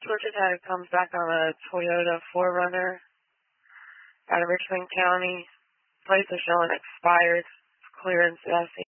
Georgia Tech comes back on a Toyota 4Runner out of Richmond County. Plates are showing expired. Clearance